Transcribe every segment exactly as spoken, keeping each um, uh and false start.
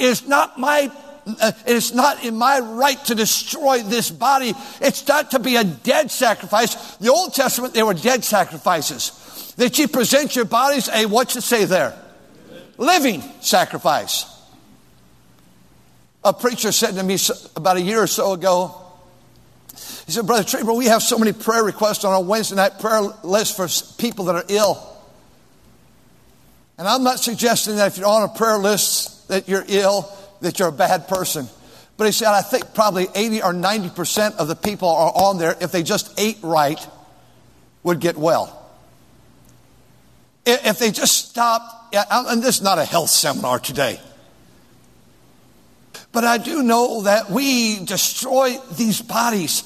is not my Uh, it is not in my right to destroy this body. It's not to be a dead sacrifice. The Old Testament, they were dead sacrifices. That you present your bodies a, what's it say there? Living sacrifice. A preacher said to me about a year or so ago, he said, Brother Trieber, we have so many prayer requests on our Wednesday night prayer list for people that are ill. And I'm not suggesting that if you're on a prayer list that you're ill, that you're a bad person. But he said, I think probably eighty or ninety percent of the people are on there, if they just ate right, would get well. If they just stopped, and this is not a health seminar today, but I do know that we destroy these bodies.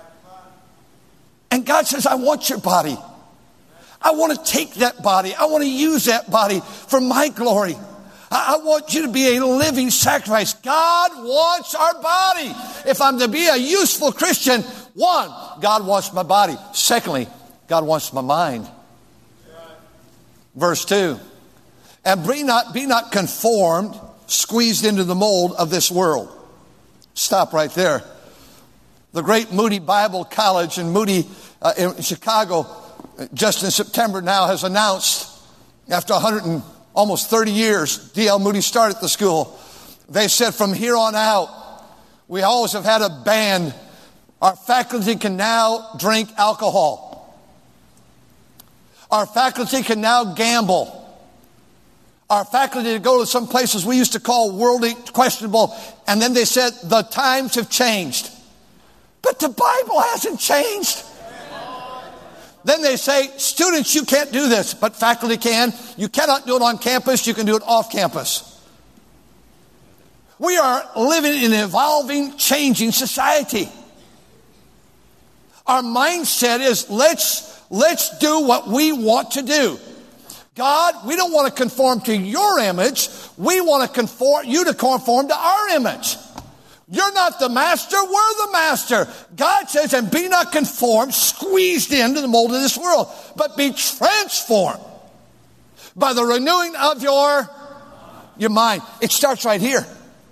And God says, I want your body. I want to take that body. I want to use that body for my glory. I want you to be a living sacrifice. God wants our body. If I'm to be a useful Christian, one, God wants my body. Secondly, God wants my mind. Verse two, and be not, be not conformed, squeezed into the mold of this world. Stop right there. The great Moody Bible College in Moody, uh, in Chicago, just in September now, has announced, after one hundred and almost thirty years, D L Moody started the school. They said from here on out, we always have had a ban. Our faculty can now drink alcohol. Our faculty can now gamble. Our faculty to go to some places we used to call worldly questionable. And then they said the times have changed. But the Bible hasn't changed. Then they say, students, you can't do this, but faculty can. You cannot do it on campus. You can do it off campus. We are living in an evolving, changing society. Our mindset is let's, let's do what we want to do. God, we don't want to conform to your image. We want to conform, you to conform to our image. You're not the master, we're the master. God says, and be not conformed, squeezed into the mold of this world, but be transformed by the renewing of your, your mind. It starts right here.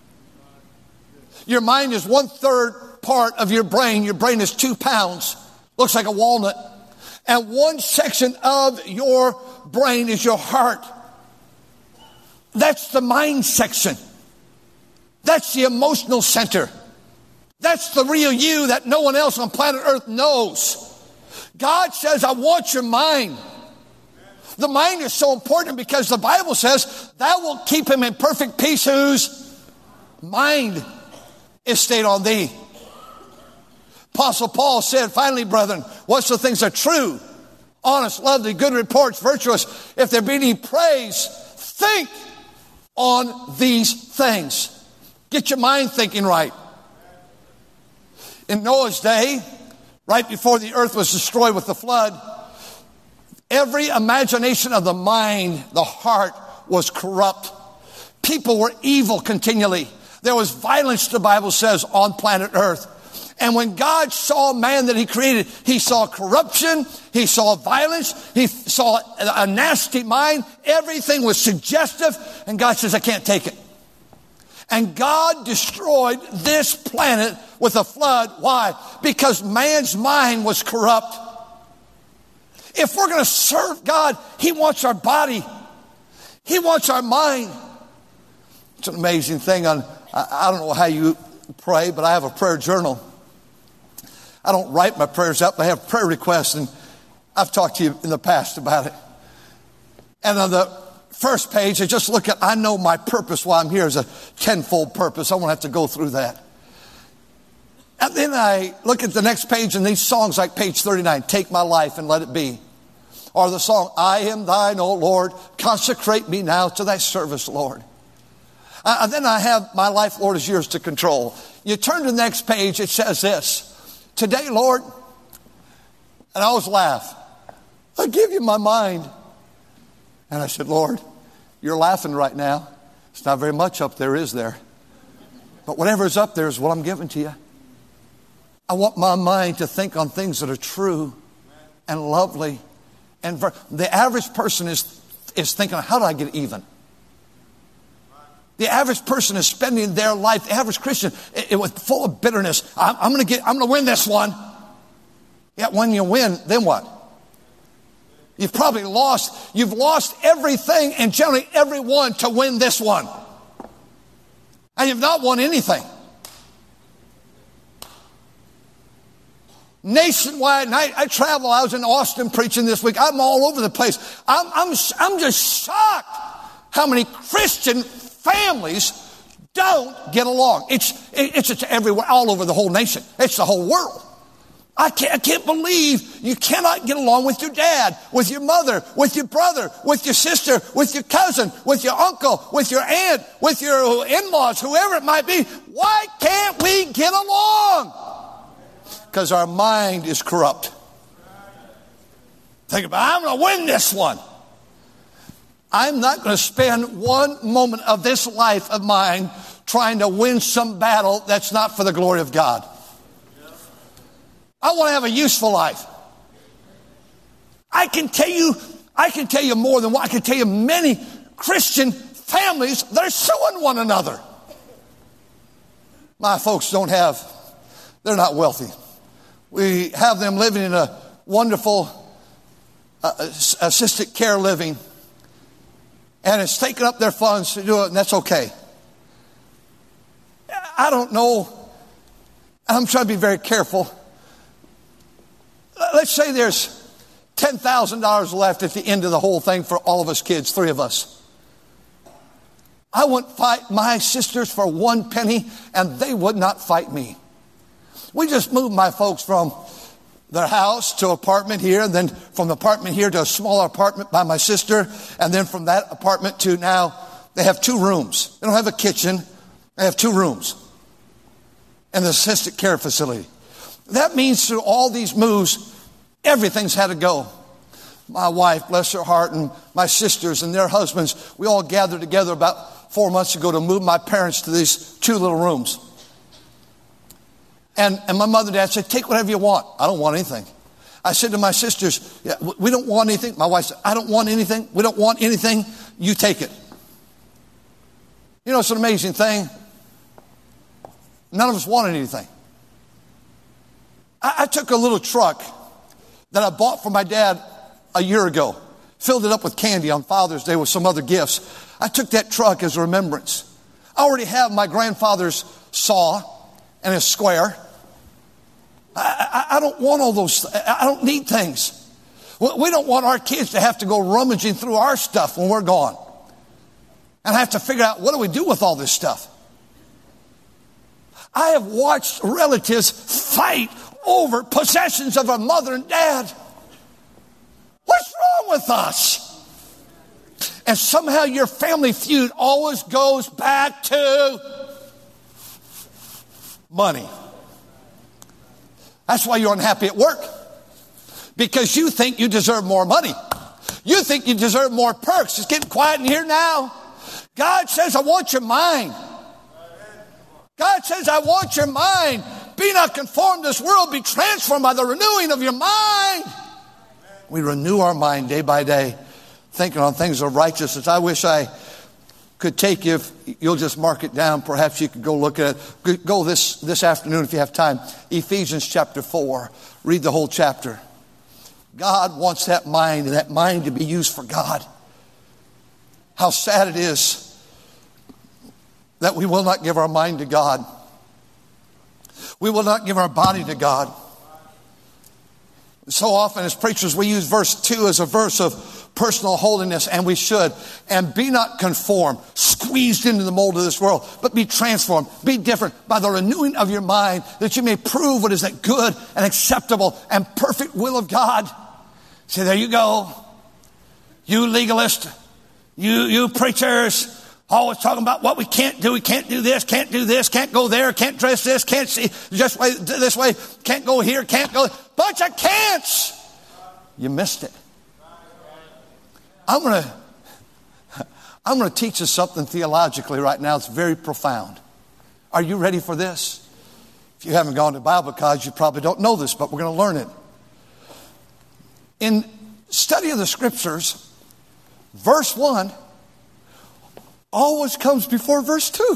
Your mind is one third part of your brain. Your brain is two pounds, looks like a walnut. And one section of your brain is your heart. That's the mind section. That's the emotional center. That's the real you that no one else on planet Earth knows. God says, I want your mind. The mind is so important because the Bible says that will keep him in perfect peace whose mind is stayed on thee. Apostle Paul said, finally, brethren, what's the things that are true, honest, lovely, good reports, virtuous, if there be any praise, think on these things. Get your mind thinking right. In Noah's day, right before the earth was destroyed with the flood, every imagination of the mind, the heart, was corrupt. People were evil continually. There was violence, the Bible says, on planet Earth. And when God saw man that he created, he saw corruption, he saw violence, he saw a nasty mind. Everything was suggestive. And God says, I can't take it. And God destroyed this planet with a flood. Why? Because man's mind was corrupt. If we're going to serve God, he wants our body. He wants our mind. It's an amazing thing. On, I don't know how you pray, but I have a prayer journal. I don't write my prayers up. I have prayer requests, and I've talked to you in the past about it. And on the first page, I just look at, I know my purpose while I'm here is a tenfold purpose. I won't have to go through that. And then I look at the next page, and these songs like page thirty-nine, Take My Life and Let It Be. Or the song, I am thine, O Lord, consecrate me now to thy service, Lord. Uh, and then I have my life, Lord, is yours to control. You turn to the next page, it says this, today, Lord, and I always laugh, I give you my mind. And I said, Lord, you're laughing right now. It's not very much up there, is there? But whatever is up there is what I'm giving to you. I want my mind to think on things that are true and lovely. And ver- the average person is, is thinking, how do I get even? The average person is spending their life, the average Christian, it, it was full of bitterness. I'm, I'm going to get, I'm going to win this one. Yet when you win, then what? You've probably lost, you've lost everything and generally everyone to win this one. And you've not won anything. Nationwide, and I, I travel. I was in Austin preaching this week. I'm all over the place. I'm, I'm, I'm just shocked how many Christian families don't get along. It's, it's, it's everywhere, all over the whole nation. It's the whole world. I can't, I can't believe you cannot get along with your dad, with your mother, with your brother, with your sister, with your cousin, with your uncle, with your aunt, with your in-laws, whoever it might be. Why can't we get along? Because our mind is corrupt. Think about it. I'm going to win this one. I'm not going to spend one moment of this life of mine trying to win some battle that's not for the glory of God. I want to have a useful life. I can tell you, I can tell you more than what I can tell you many Christian families that are suing one another. My folks don't have, they're not wealthy. We have them living in a wonderful uh, assisted care living. And it's taken up their funds to do it, and that's okay. I don't know. I'm trying to be very careful. Let's say there's ten thousand dollars left at the end of the whole thing for all of us kids, three of us. I wouldn't fight my sisters for one penny, and they would not fight me. We just moved my folks from their house to apartment here, and then from the apartment here to a smaller apartment by my sister, and then from that apartment to now, they have two rooms. They don't have a kitchen. They have two rooms and the assisted care facility. That means through all these moves, everything's had to go. My wife, bless her heart, and my sisters and their husbands, we all gathered together about four months ago to move my parents to these two little rooms. And, and my mother and dad said, take whatever you want. I don't want anything. I said to my sisters, yeah, we don't want anything. My wife said, I don't want anything. We don't want anything. You take it. You know, it's an amazing thing. None of us wanted anything. I, I took a little truck that I bought for my dad a year ago, filled it up with candy on Father's Day with some other gifts. I took that truck as a remembrance. I already have my grandfather's saw and a square. I, I, I don't want all those. I don't need things. We don't want our kids to have to go rummaging through our stuff when we're gone and have to figure out what do we do with all this stuff. I have watched relatives fight over possessions of a mother and dad. What's wrong with us? And somehow your family feud always goes back to money. That's why you're unhappy at work. Because you think you deserve more money. You think you deserve more perks. It's getting quiet in here now. God says, I want your mind. God says, I want your mind. Be not conformed to this world. Be transformed by the renewing of your mind. We renew our mind day by day, thinking on things of righteousness. I wish I could take you, if you'll just mark it down. Perhaps you could go look at it. Go this, this afternoon if you have time. Ephesians chapter four. Read the whole chapter. God wants that mind, and that mind to be used for God. How sad it is that we will not give our mind to God. We will not give our body to God. So often as preachers, we use verse two as a verse of personal holiness, and we should. And be not conformed, squeezed into the mold of this world, but be transformed, be different by the renewing of your mind, that you may prove what is that good and acceptable and perfect will of God. See, there you go. You legalist, you, you preachers, always talking about what we can't do. We can't do this, can't do this, can't go there, can't dress this, can't see just way, this way, can't go here, can't go. Bunch of can'ts. You missed it. I'm going to I'm going to teach us something theologically right now. It's very profound. Are you ready for this? If you haven't gone to Bible college, you probably don't know this, but we're going to learn it. In study of the scriptures, verse one always comes before verse two.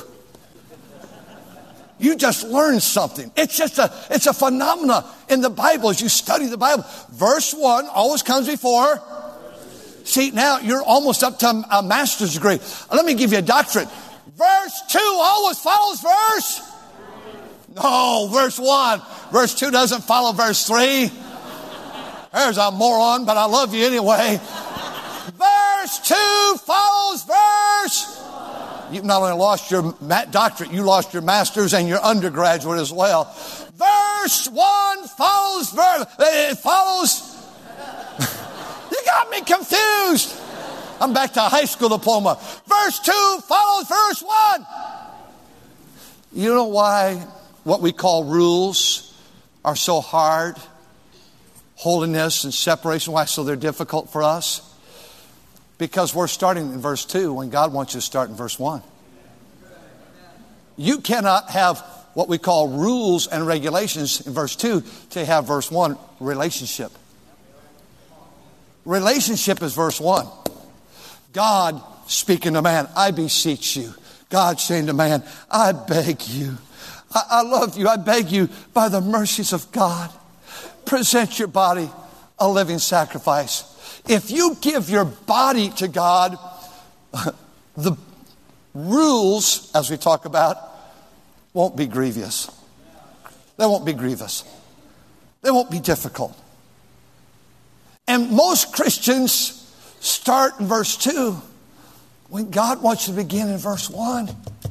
You just learned something. It's just a, it's a phenomena in the Bible as you study the Bible. Verse one always comes before. See, now you're almost up to a master's degree. Let me give you a doctorate. Verse two always follows verse. No, verse one. Verse two doesn't follow verse three. There's a moron, but I love you anyway. Verse two follows verse. You've not only lost your doctorate, you lost your master's and your undergraduate as well. Verse one follows verse. It follows. You got me confused. I'm back to a high school diploma. Verse two follows verse one. You know why what we call rules are so hard? Holiness and separation, why so they're difficult for us? Because we're starting in verse two when God wants you to start in verse one. You cannot have what we call rules and regulations in verse two to have verse one, relationship. Relationship is verse one. God speaking to man, I beseech you. God saying to man, I beg you. I, I love you. I beg you by the mercies of God. Present your body a living sacrifice. If you give your body to God, the rules, as we talk about, won't be grievous. They won't be grievous. They won't be difficult. And most Christians start in verse two when God wants you to begin in verse one.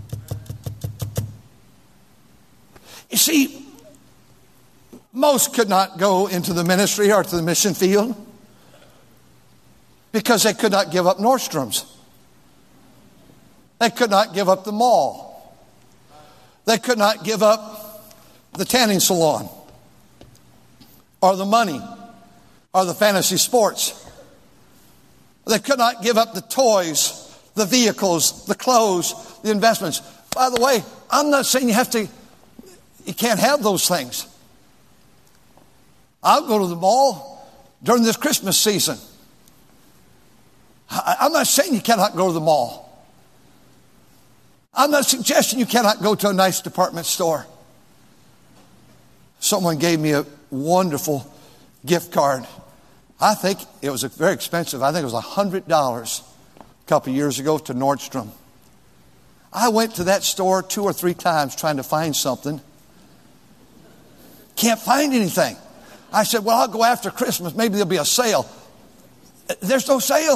You see, most could not go into the ministry or to the mission field because they could not give up Nordstrom's. They could not give up the mall. They could not give up the tanning salon or the money or the fantasy sports. They could not give up the toys, the vehicles, the clothes, the investments. By the way, I'm not saying you have to, you can't have those things. I'll go to the mall during this Christmas season. I'm not saying you cannot go to the mall. I'm not suggesting you cannot go to a nice department store. Someone gave me a wonderful gift card. I think it was very expensive. I think it was one hundred dollars a couple of years ago to Nordstrom. I went to that store two or three times trying to find something. Can't find anything. I said, well, I'll go after Christmas. Maybe there'll be a sale. There's no sale.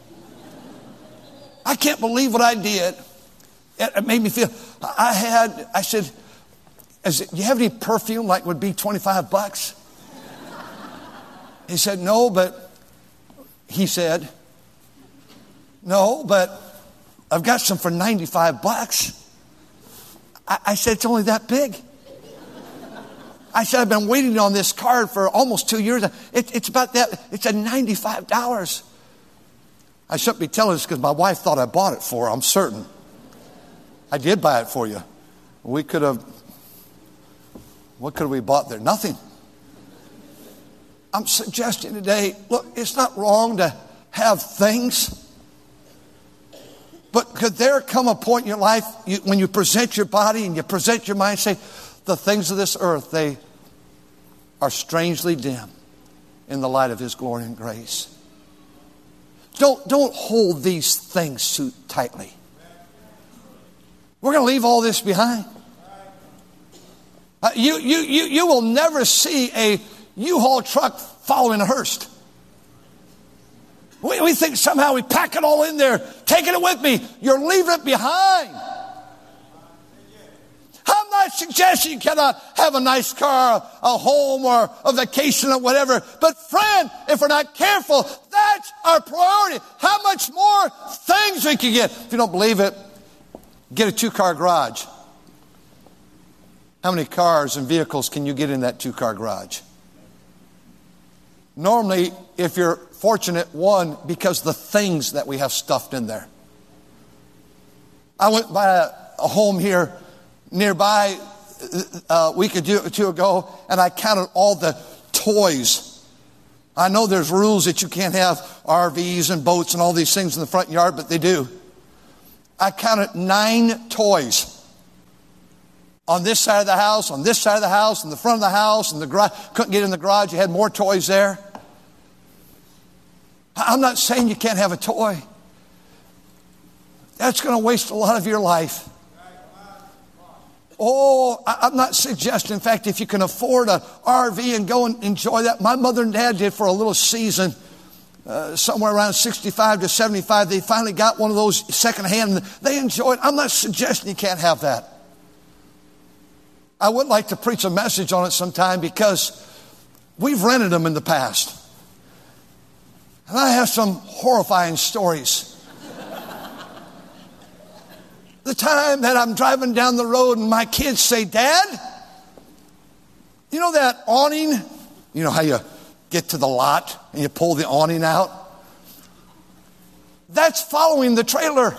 I can't believe what I did. It made me feel, I had, I said, is it, do you have any perfume like would be twenty-five bucks? He said, no, but, he said, no, but I've got some for ninety-five bucks. I, I said, it's only that big. I said, I've been waiting on this card for almost two years. It, it's about that. It's at ninety-five dollars. I shouldn't be telling this because my wife thought I bought it for her, I'm certain. I did buy it for you. We could have, what could have we bought there? Nothing. I'm suggesting today, look, it's not wrong to have things. But could there come a point in your life you, when you present your body and you present your mind, say, the things of this earth, they are strangely dim in the light of His glory and grace. Don't, don't hold these things too tightly. We're going to leave all this behind. Uh, you, you, you, you will never see a U-Haul truck following a hearse. We, we think somehow we pack it all in there, taking it with me. You're leaving it behind. I'm not suggesting you cannot have a nice car, a home, or a vacation or whatever. But friend, if we're not careful, that's our priority. How much more things we can get? If you don't believe it, get a two-car garage. How many cars and vehicles can you get in that two-car garage? Normally, if you're fortunate, one, because the things that we have stuffed in there. I went by a, a home here nearby a week or two ago, and I counted all the toys. I know there's rules that you can't have R Vs and boats and all these things in the front yard, but they do. I counted nine toys. On this side of the house, on this side of the house, in the front of the house, in the garage. Couldn't get in the garage. You had more toys there. I'm not saying you can't have a toy. That's going to waste a lot of your life. Oh, I'm not suggesting. In fact, if you can afford an R V and go and enjoy that. My mother and dad did for a little season. Uh, somewhere around sixty-five to seventy-five. They finally got one of those secondhand. They enjoyed it. I'm not suggesting you can't have that. I would like to preach a message on it sometime because we've rented them in the past. And I have some horrifying stories. The time that I'm driving down the road and my kids say, Dad, you know that awning? You know how you get to the lot and you pull the awning out? That's following the trailer.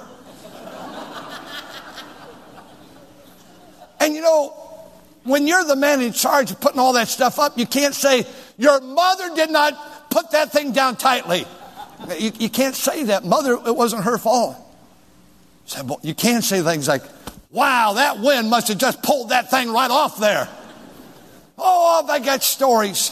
And you know, when you're the man in charge of putting all that stuff up, you can't say, your mother did not put that thing down tightly. You, you can't say that. Mother, it wasn't her fault. So, well, you can say things like, wow, that wind must have just pulled that thing right off there. Oh, I got stories.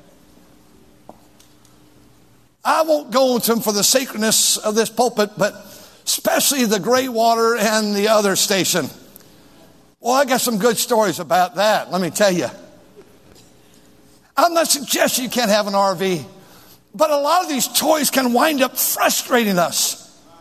I won't go into them for the sacredness of this pulpit, but especially the Graywater and the other station. Well, I got some good stories about that, let me tell you. I'm not suggesting you can't have an R V, but a lot of these toys can wind up frustrating us.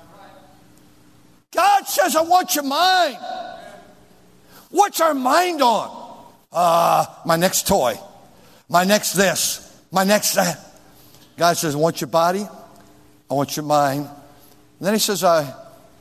God says, I want your mind. What's our mind on? Uh, my next toy, my next this, my next that. God says, I want your body, I want your mind. And then he says, I,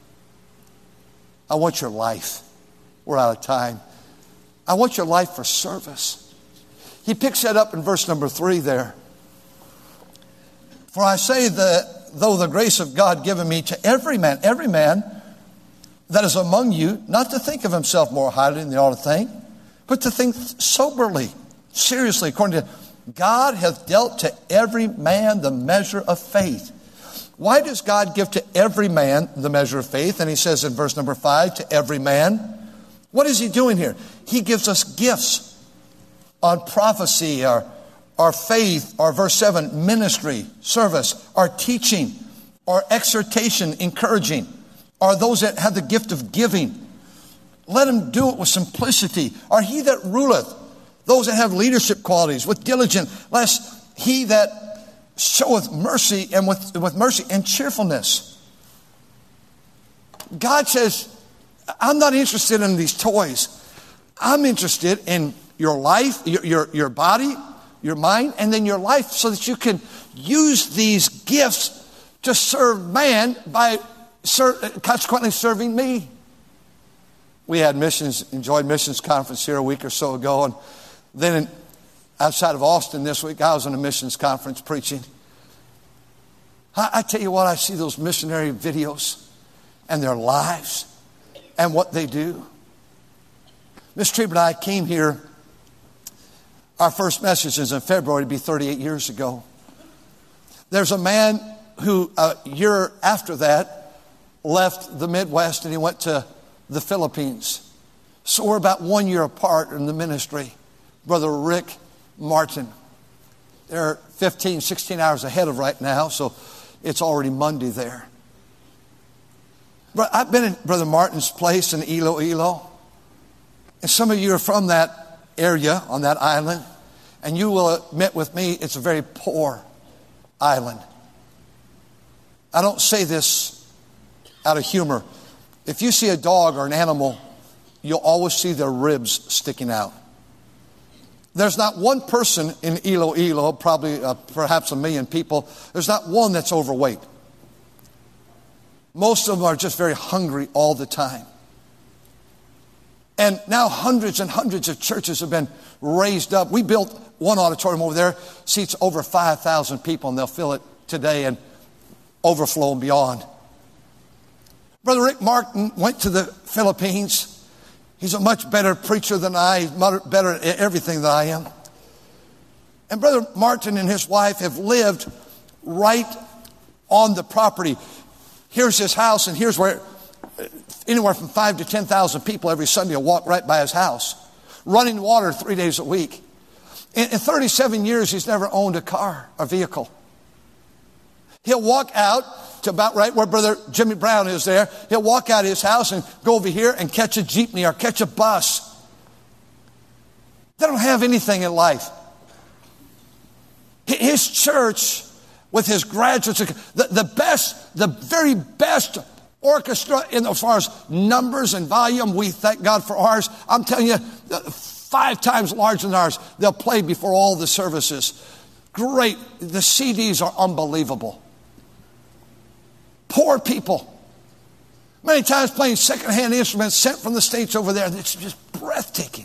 I want your life. We're out of time. I want your life for service. He picks that up in verse number three there. For I say that though the grace of God given me to every man, every man that is among you, not to think of himself more highly than they ought to think, but to think soberly, seriously, according to God hath dealt to every man the measure of faith. Why does God give to every man the measure of faith? And he says in verse number five, to every man. What is he doing here? He gives us gifts on prophecy, our, our faith, our verse seven, ministry, service, our teaching, our exhortation, encouraging, are those that have the gift of giving. Let him do it with simplicity. Or he that ruleth, those that have leadership qualities, with diligence, lest he that showeth mercy and with, with mercy and cheerfulness. God says, I'm not interested in these toys. I'm interested in your life, your, your, your body, your mind, and then your life so that you can use these gifts to serve man by ser- consequently serving me. We had missions, enjoyed missions conference here a week or so ago, and then in, outside of Austin this week, I was in a missions conference preaching. I, I tell you what, I see those missionary videos and their lives and what they do. Miss Trieber and I came here. Our first message is in February, to be thirty-eight years ago. There's a man who a year after that left the Midwest and he went to the Philippines. So we're about one year apart in the ministry. Brother Rick Martin. They're fifteen, sixteen hours ahead of right now, so it's already Monday there. But I've been in Brother Martin's place in Iloilo. And some of you are from that area on that island. And you will admit with me, it's a very poor island. I don't say this out of humor. If you see a dog or an animal, you'll always see their ribs sticking out. There's not one person in Iloilo, probably uh, perhaps a million people, there's not one that's overweight. Most of them are just very hungry all the time. And now hundreds and hundreds of churches have been raised up. We built one auditorium over there, seats over five thousand people, and they'll fill it today and overflow and beyond. Brother Rick Martin went to the Philippines. He's a much better preacher than I, better at everything than I am. And Brother Martin and his wife have lived right on the property. Here's his house, and here's where Anywhere from five to ten thousand people every Sunday will walk right by his house. Running water three days a week. In, in thirty-seven years, he's never owned a car, a vehicle. He'll walk out to about right where Brother Jimmy Brown is there. He'll walk out of his house and go over here and catch a jeepney or catch a bus. They don't have anything in life. His church, with his graduates, the, the best, the very best orchestra in as far as numbers and volume, we thank God for ours. I'm telling you, five times larger than ours. They'll play before all the services. Great. The C Ds are unbelievable. Poor people. Many times playing secondhand instruments sent from the States over there. It's just breathtaking.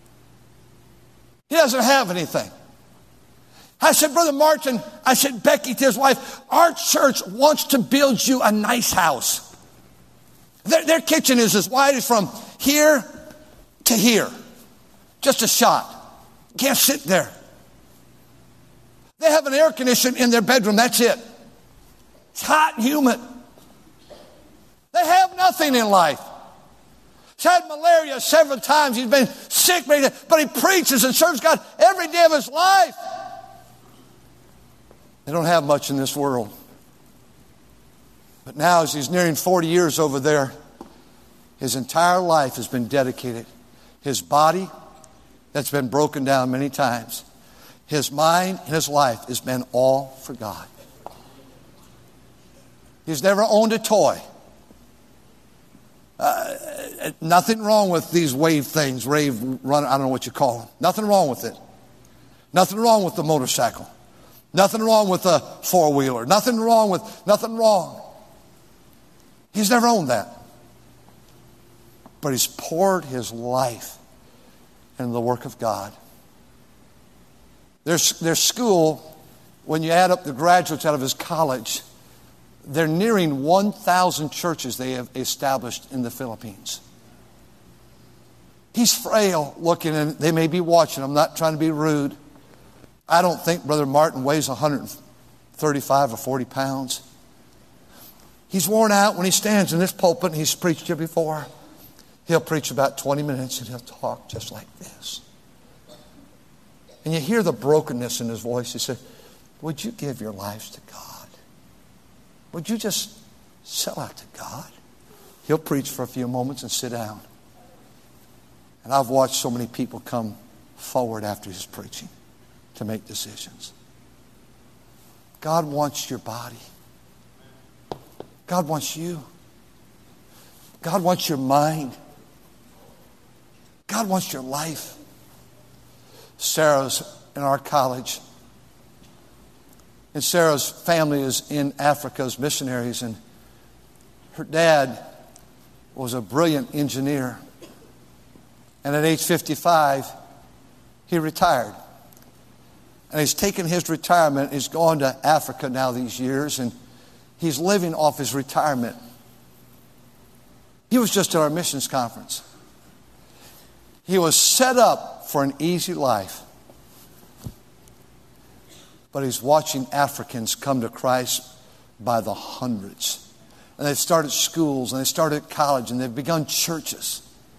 He doesn't have anything. I said, Brother Martin, I said, Becky to his wife, our church wants to build you a nice house. Their, their kitchen is as wide as from here to here. Just a shot. You can't sit there. They have an air conditioner in their bedroom. That's it. It's hot and humid. They have nothing in life. He's had malaria several times. He's been sick, but he preaches and serves God every day of his life. They don't have much in this world. But now, as he's nearing forty years over there, his entire life has been dedicated. His body, that's been broken down many times. His mind and his life has been all for God. He's never owned a toy. Uh, nothing wrong with these wave things, rave run, I don't know what you call them. Nothing wrong with it. Nothing wrong with the motorcycle. Nothing wrong with the four-wheeler. Nothing wrong with, nothing wrong. He's never owned that. But he's poured his life into the work of God. Their, their school, when you add up the graduates out of his college, they're nearing one thousand churches they have established in the Philippines. He's frail looking, and they may be watching. I'm not trying to be rude. I don't think Brother Martin weighs one hundred thirty-five or forty pounds. He's worn out when he stands in this pulpit, and he's preached here before. He'll preach about twenty minutes, and he'll talk just like this. And you hear the brokenness in his voice. He said, would you give your lives to God? Would you just sell out to God? He'll preach for a few moments and sit down. And I've watched so many people come forward after his preaching to make decisions. God wants your body. God wants you. God wants your mind. God wants your life. Sarah's in our college. And Sarah's family is in Africa as missionaries. And her dad was a brilliant engineer. And at age fifty-five, he retired. And he's taken his retirement. He's gone to Africa now these years. And he's living off his retirement. He was just at our missions conference. He was set up for an easy life. But he's watching Africans come to Christ by the hundreds. And they've started schools, and they started college, and they've begun churches.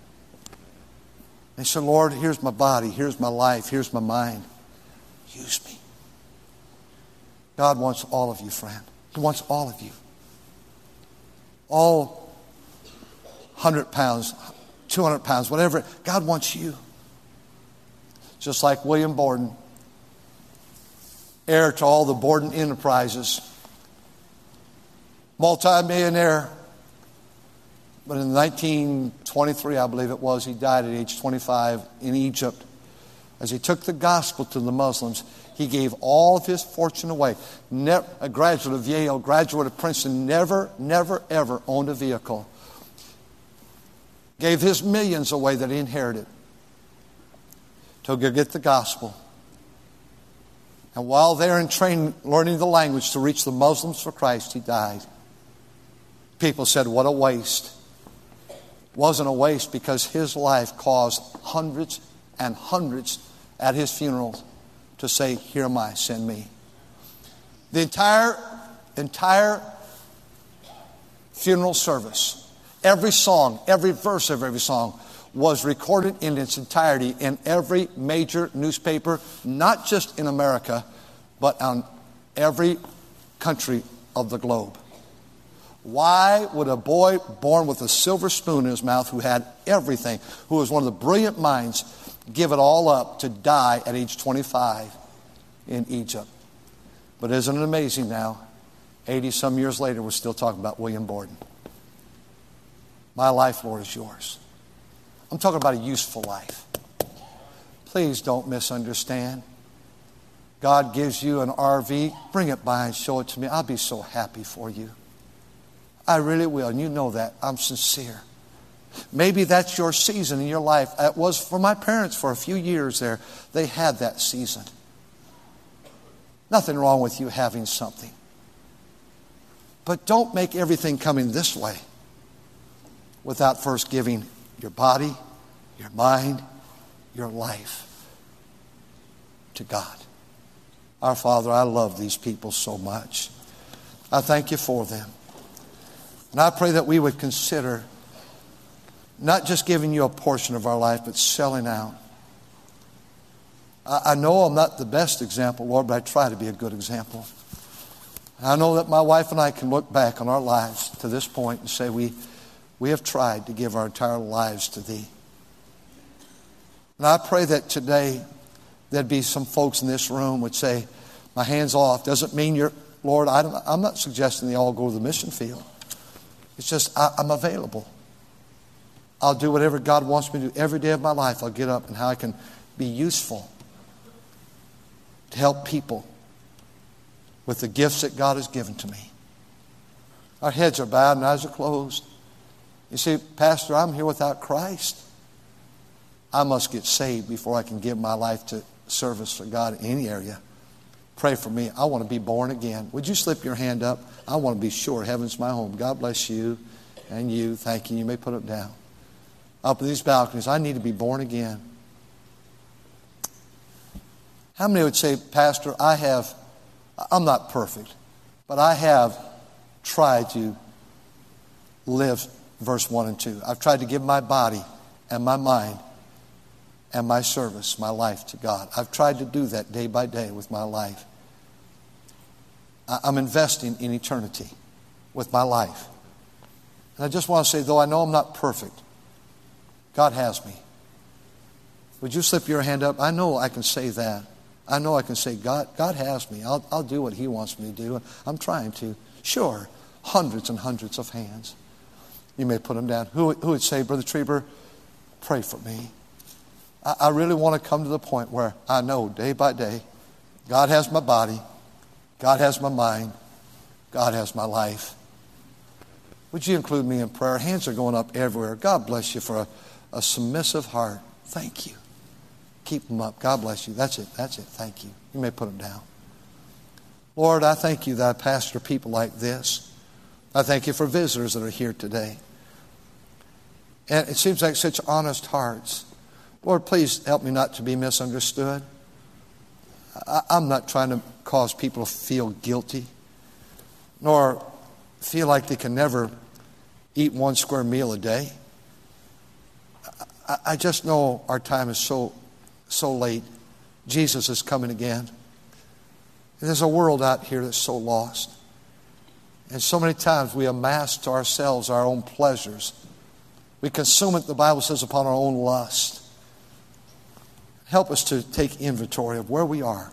They said, Lord, here's my body, here's my life, here's my mind. Use me. God wants all of you, friend. He wants all of you. All one hundred pounds, two hundred pounds, whatever. God wants you. Just like William Borden, heir to all the Borden Enterprises, multi-millionaire. But in nineteen twenty-three, I believe it was, he died at age twenty-five in Egypt. As he took the gospel to the Muslims, he gave all of his fortune away. Never, a graduate of Yale, graduate of Princeton, never, never, ever owned a vehicle. Gave his millions away that he inherited to go get the gospel. And while they're in training, learning the language to reach the Muslims for Christ, he died. People said, what a waste. It wasn't a waste because his life caused hundreds and hundreds at his funeral to say, here am I, send me. The entire, entire funeral service, Every song, every verse of every song was recorded in its entirety in every major newspaper, not just in America, but on every country of the globe. Why would a boy born with a silver spoon in his mouth, who had everything, who was one of the brilliant minds, give it all up to die at age twenty-five in Egypt? But isn't it amazing now, eighty some years later, we're still talking about William Borden. My life, Lord, is yours. I'm talking about a useful life. Please don't misunderstand. God gives you an R V, bring it by and show it to me. I'll be so happy for you. I really will, and you know that. I'm sincere. Maybe that's your season in your life. It was for my parents for a few years there. They had that season. Nothing wrong with you having something. But don't make everything coming this way without first giving your body, your mind, your life to God. Our Father, I love these people so much. I thank you for them. And I pray that we would consider not just giving you a portion of our life, but selling out. I, I know I'm not the best example, Lord, but I try to be a good example. And I know that my wife and I can look back on our lives to this point and say we, we have tried to give our entire lives to Thee. And I pray that today there'd be some folks in this room would say, my hand's off. Doesn't mean you're, Lord, I don't, I'm not suggesting they all go to the mission field. It's just I, I'm available. I'll do whatever God wants me to do. Every day of my life I'll get up and how I can be useful to help people with the gifts that God has given to me. Our heads are bowed and eyes are closed. You see, Pastor, I'm here without Christ. I must get saved before I can give my life to service for God in any area. Pray for me. I want to be born again. Would you slip your hand up? I want to be sure heaven's my home. God bless you and you. Thank you. You may put it down. Up in these balconies, I need to be born again. How many would say, Pastor, I have, I'm not perfect, but I have tried to live verse one and two. I've tried to give my body and my mind and my service, my life to God. I've tried to do that day by day with my life. I'm investing in eternity with my life. And I just want to say, though I know I'm not perfect, God has me. Would you slip your hand up? I know I can say that. I know I can say, God, God has me. I'll, I'll do what He wants me to do. I'm trying to. Sure, hundreds and hundreds of hands. You may put them down. Who, who would say, Brother Trieber, pray for me. I, I really want to come to the point where I know day by day, God has my body, God has my mind, God has my life. Would you include me in prayer? Hands are going up everywhere. God bless you for a, a submissive heart. Thank you. Keep them up. God bless you. That's it. That's it. Thank you. You may put them down. Lord, I thank you that I pastor people like this. I thank you for visitors that are here today. And it seems like such honest hearts. Lord, please help me not to be misunderstood. I, I'm not trying to cause people to feel guilty, nor feel like they can never eat one square meal a day. I, I just know our time is so, so late. Jesus is coming again. And there's a world out here that's so lost. And so many times we amass to ourselves our own pleasures. We consume it, the Bible says, upon our own lust. Help us to take inventory of where we are.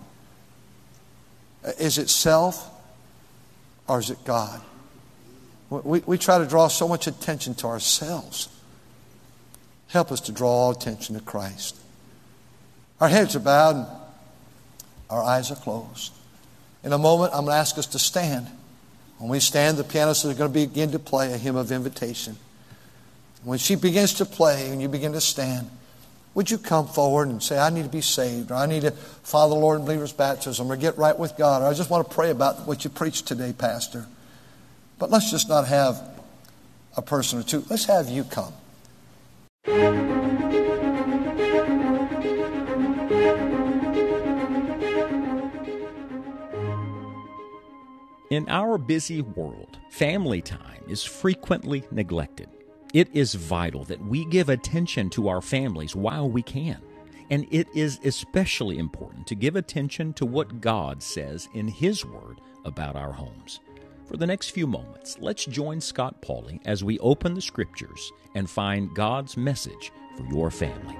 Is it self or is it God? We, we try to draw so much attention to ourselves. Help us to draw all attention to Christ. Our heads are bowed and our eyes are closed. In a moment, I'm going to ask us to stand. When we stand, the pianist is going to begin to play a hymn of invitation. When she begins to play and you begin to stand, would you come forward and say, I need to be saved, or I need to follow the Lord in believer's baptism, or get right with God, or I just want to pray about what you preached today, Pastor. But let's just not have a person or two. Let's have you come. In our busy world, family time is frequently neglected. It is vital that we give attention to our families while we can. And it is especially important to give attention to what God says in His Word about our homes. For the next few moments, let's join Scott Pauley as we open the Scriptures and find God's message for your family.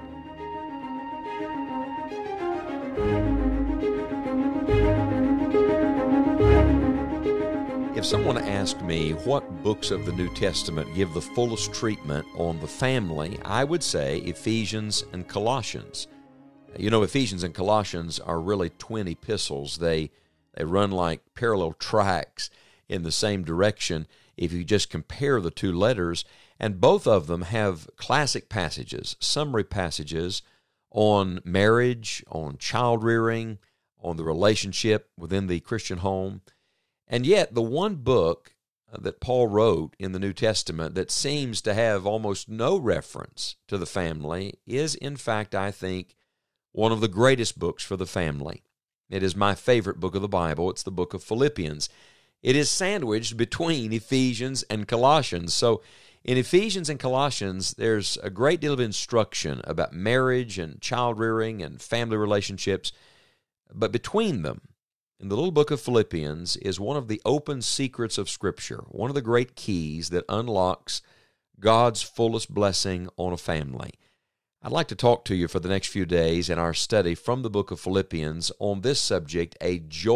If someone asked me what books of the New Testament give the fullest treatment on the family, I would say Ephesians and Colossians. You know, Ephesians and Colossians are really twin epistles. They they run like parallel tracks in the same direction if you just compare the two letters, and both of them have classic passages, summary passages on marriage, on child rearing, on the relationship within the Christian home. And yet, the one book that Paul wrote in the New Testament that seems to have almost no reference to the family is, in fact, I think, one of the greatest books for the family. It is my favorite book of the Bible. It's the book of Philippians. It is sandwiched between Ephesians and Colossians. So in Ephesians and Colossians, there's a great deal of instruction about marriage and child rearing and family relationships. But between them, in the little book of Philippians, is one of the open secrets of Scripture, one of the great keys that unlocks God's fullest blessing on a family. I'd like to talk to you for the next few days in our study from the book of Philippians on this subject, a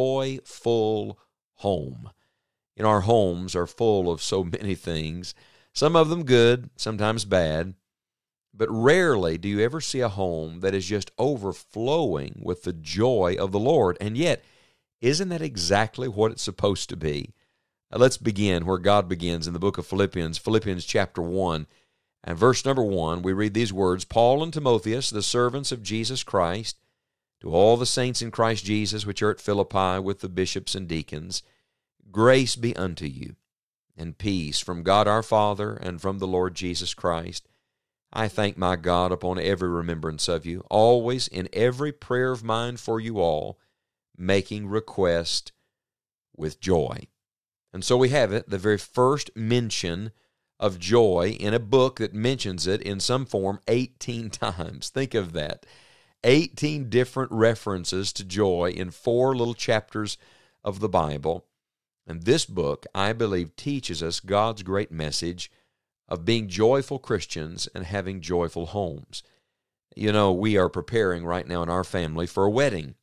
joyful home. You know, our homes are full of so many things, some of them good, sometimes bad, but rarely do you ever see a home that is just overflowing with the joy of the Lord. And yet, isn't that exactly what it's supposed to be? Now, let's begin where God begins in the book of Philippians, Philippians chapter one. And verse number one, we read these words, Paul and Timotheus, the servants of Jesus Christ, to all the saints in Christ Jesus which are at Philippi with the bishops and deacons, grace be unto you, and peace from God our Father and from the Lord Jesus Christ. I thank my God upon every remembrance of you, always in every prayer of mine for you all, making request with joy. And so we have it, the very first mention of joy in a book that mentions it in some form eighteen times. Think of that. eighteen different references to joy in four little chapters of the Bible. And this book, I believe, teaches us God's great message of being joyful Christians and having joyful homes. You know, we are preparing right now in our family for a wedding.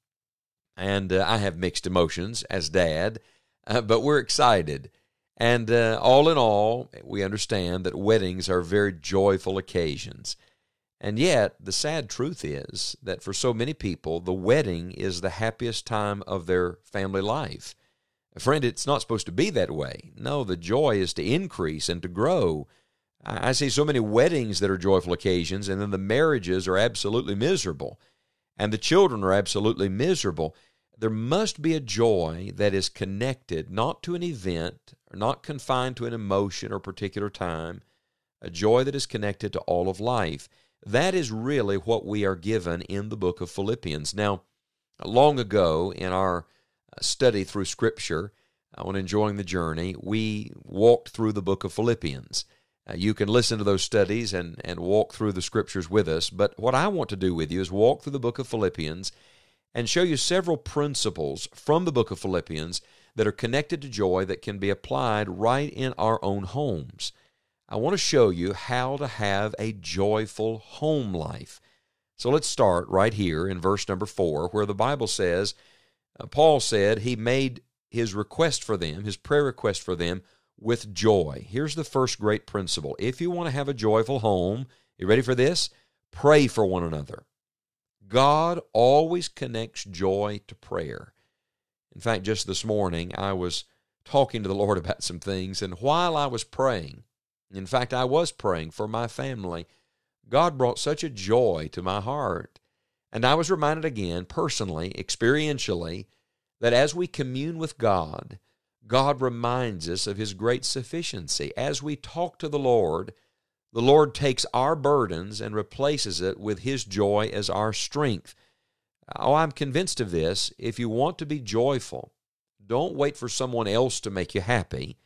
And uh, I have mixed emotions as dad, uh, but we're excited. And uh, all in all, we understand that weddings are very joyful occasions. And yet, the sad truth is that for so many people, the wedding is the happiest time of their family life. Friend, it's not supposed to be that way. No, the joy is to increase and to grow. I see so many weddings that are joyful occasions, and then the marriages are absolutely miserable, and the children are absolutely miserable. There must be a joy that is connected not to an event, or not confined to an emotion or particular time, a joy that is connected to all of life. That is really what we are given in the book of Philippians. Now, long ago in our study through Scripture, on Enjoying the Journey, we walked through the book of Philippians. Uh, you can listen to those studies and, and walk through the Scriptures with us, but what I want to do with you is walk through the book of Philippians and show you several principles from the book of Philippians that are connected to joy that can be applied right in our own homes. I want to show you how to have a joyful home life. So let's start right here in verse number four, where the Bible says, uh, Paul said he made his request for them, his prayer request for them, with joy. Here's the first great principle. If you want to have a joyful home, you ready for this? Pray for one another. God always connects joy to prayer. In fact, just this morning, I was talking to the Lord about some things, and while I was praying, in fact, I was praying for my family, God brought such a joy to my heart. And I was reminded again, personally, experientially, that as we commune with God, God reminds us of His great sufficiency. As we talk to the Lord, the Lord takes our burdens and replaces it with His joy as our strength. Oh, I'm convinced of this. If you want to be joyful, don't wait for someone else to make you happy.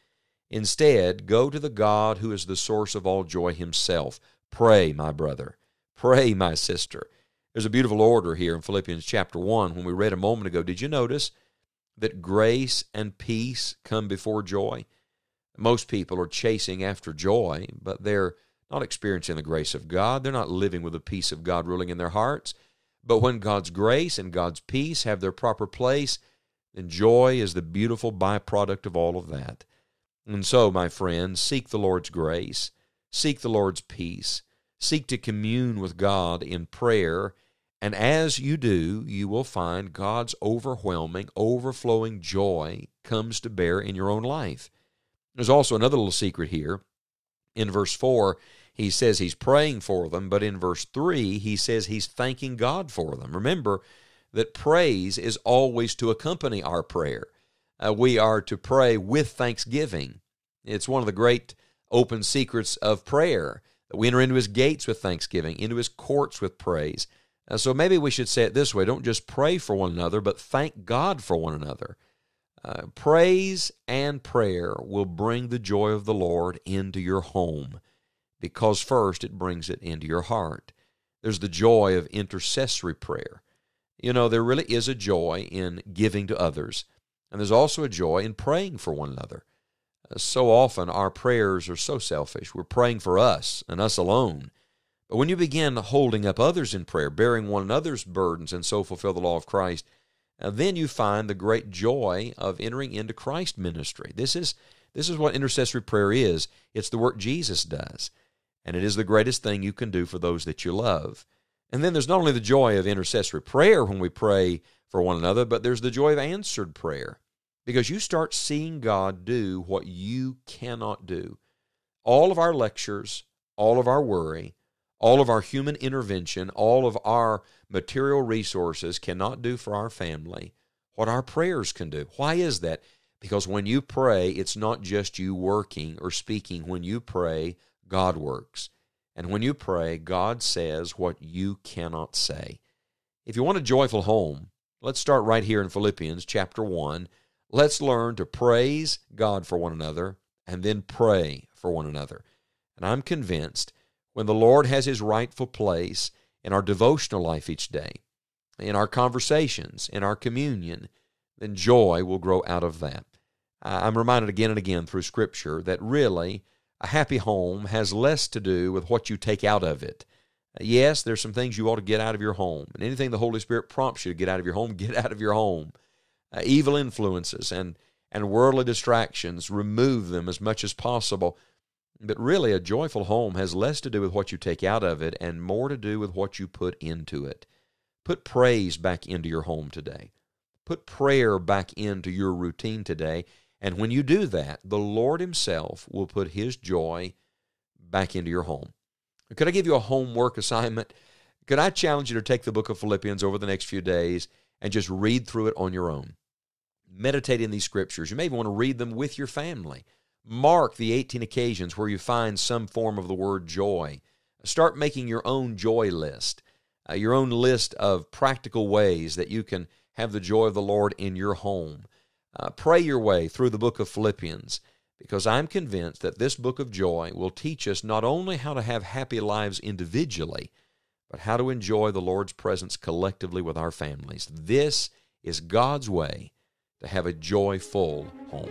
Instead, go to the God who is the source of all joy himself. Pray, my brother. Pray, my sister. There's a beautiful order here in Philippians chapter one. When we read a moment ago, did you notice that grace and peace come before joy? Most people are chasing after joy, but they're not experiencing the grace of God. They're not living with the peace of God ruling in their hearts. But when God's grace and God's peace have their proper place, then joy is the beautiful byproduct of all of that. And so, my friends, seek the Lord's grace, seek the Lord's peace, seek to commune with God in prayer, and as you do, you will find God's overwhelming, overflowing joy comes to bear in your own life. There's also another little secret here. In verse four, he says he's praying for them, but in verse three, he says he's thanking God for them. Remember that praise is always to accompany our prayer. Uh, we are to pray with thanksgiving. It's one of the great open secrets of prayer, that we enter into his gates with thanksgiving, into his courts with praise. Uh, so maybe we should say it this way: don't just pray for one another, but thank God for one another. Uh, praise and prayer will bring the joy of the Lord into your home, because first it brings it into your heart. There's the joy of intercessory prayer. You know, there really is a joy in giving to others. And there's also a joy in praying for one another. Uh, so often our prayers are so selfish. We're praying for us and us alone. But when you begin holding up others in prayer, bearing one another's burdens, and so fulfill the law of Christ, uh, then you find the great joy of entering into Christ's ministry. This is, this is what intercessory prayer is. It's the work Jesus does. And it is the greatest thing you can do for those that you love. And then there's not only the joy of intercessory prayer when we pray for one another, but there's the joy of answered prayer, because you start seeing God do what you cannot do. All of our lectures, all of our worry, all of our human intervention, all of our material resources cannot do for our family what our prayers can do. Why is that? Because when you pray, it's not just you working or speaking. When you pray, God works. And when you pray, God says what you cannot say. If you want a joyful home, let's start right here in Philippians chapter one. Let's learn to praise God for one another and then pray for one another. And I'm convinced when the Lord has his rightful place in our devotional life each day, in our conversations, in our communion, then joy will grow out of that. I'm reminded again and again through Scripture that really a happy home has less to do with what you take out of it. Yes, there's some things you ought to get out of your home, and anything the Holy Spirit prompts you to get out of your home, get out of your home. Uh, evil influences and, and worldly distractions, remove them as much as possible. But really, a joyful home has less to do with what you take out of it and more to do with what you put into it. Put praise back into your home today. Put prayer back into your routine today. And when you do that, the Lord himself will put his joy back into your home. Could I give you a homework assignment? Could I challenge you to take the book of Philippians over the next few days and just read through it on your own? Meditate in these scriptures. You may even want to read them with your family. Mark the eighteen occasions where you find some form of the word joy. Start making your own joy list, uh, your own list of practical ways that you can have the joy of the Lord in your home. Uh, pray your way through the book of Philippians, because I'm convinced that this book of joy will teach us not only how to have happy lives individually, but how to enjoy the Lord's presence collectively with our families. This is God's way to have a joyful home.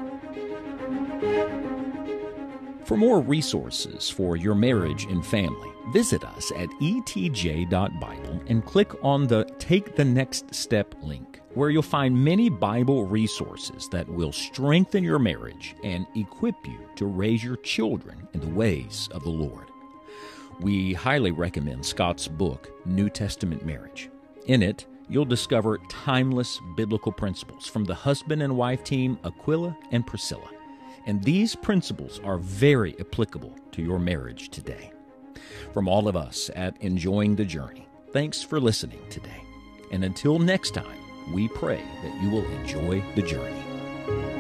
For more resources for your marriage and family, visit us at e t j dot bible and click on the Take the Next Step link, where you'll find many Bible resources that will strengthen your marriage and equip you to raise your children in the ways of the Lord. We highly recommend Scott's book, New Testament Marriage. In it, you'll discover timeless biblical principles from the husband and wife team Aquila and Priscilla. And these principles are very applicable to your marriage today. From all of us at Enjoying the Journey, thanks for listening today. And until next time, we pray that you will enjoy the journey.